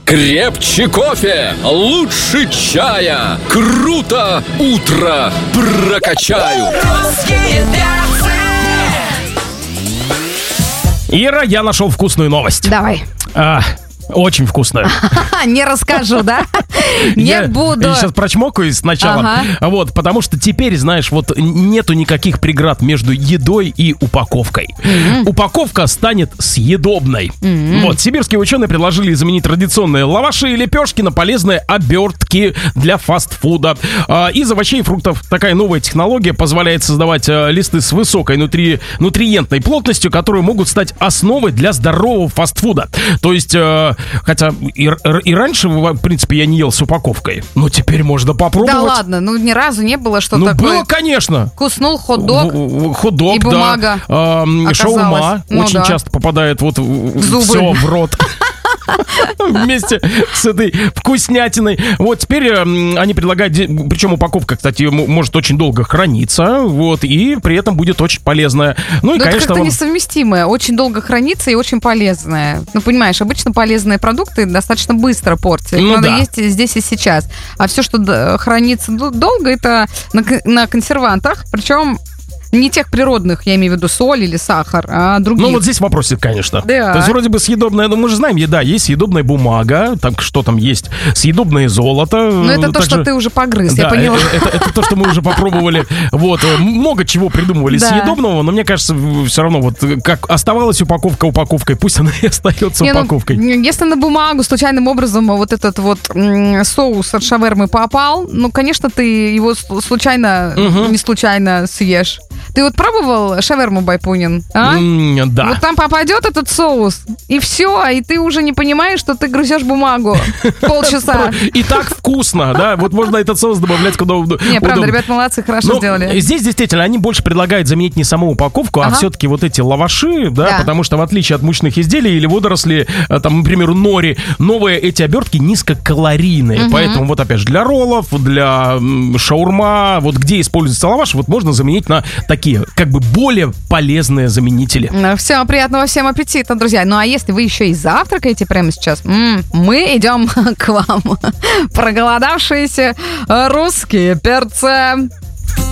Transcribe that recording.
Крепче кофе, лучше чая. Круто утро прокачаю. Русские перцы. Ира, я нашел вкусную новость. Давай. Очень вкусную. Не расскажу, да? Не буду. Я сейчас прочмокаю сначала. Вот, потому что теперь, знаешь, вот нету никаких преград между едой и упаковкой. Упаковка станет съедобной. Вот, сибирские ученые предложили заменить традиционные лаваши и лепешки на полезные обертки для фастфуда. Из овощей и фруктов такая новая технология позволяет создавать листы с высокой нутриентной плотностью, которые могут стать основой для здорового фастфуда. То есть... Хотя и раньше, в принципе, я не ел с упаковкой. Но теперь можно попробовать. Да ладно, ни разу не было, что такое. Было, конечно. Куснул хот-дог. Хот-дог, и бумага. Да. Шаурма очень часто попадает вот все в рот. Вместе с этой вкуснятиной. Вот теперь они предлагают, причем упаковка, кстати, может очень долго храниться, вот, и при этом будет очень полезная. Ну и, конечно, это как-то несовместимое. Очень долго хранится и очень полезное. Ну, понимаешь, обычно полезные продукты достаточно быстро портятся. Их надо есть здесь и сейчас. А все, что хранится долго, это на консервантах. Причем не тех природных, я имею в виду соль или сахар, а других. Ну, вот здесь вопросик, конечно. Да. То есть, вроде бы съедобная, ну, мы же знаем, еда, есть съедобная бумага, там, что там есть, съедобное золото. Ну, это то, что ты уже погрыз, да, я поняла. Это то, что мы уже попробовали. Вот, много чего придумывали съедобного, но мне кажется, все равно, вот, как оставалась упаковка упаковкой, пусть она и остается упаковкой. Если на бумагу случайным образом вот этот вот соус от шавермы попал, ну, конечно, ты его случайно, не случайно съешь. Ты вот пробовал шаверму Байпунин? Да. Вот там попадет этот соус, и все, и ты уже не понимаешь, что ты грызешь бумагу полчаса. И так вкусно, да? Вот можно этот соус добавлять куда удобно. Не, правда, ребят, молодцы, хорошо сделали. Здесь действительно они больше предлагают заменить не саму упаковку, а все-таки вот эти лаваши, да, потому что в отличие от мучных изделий или водорослей, там, например, нори, новые эти обертки низкокалорийные. Поэтому вот опять же для роллов, для шаурма, вот где используется лаваш, вот можно заменить на такие, как бы, более полезные заменители. Всем приятного всем аппетита, друзья. Ну, а если вы еще и завтракаете прямо сейчас, мы идем к вам. Проголодавшиеся русские перцы.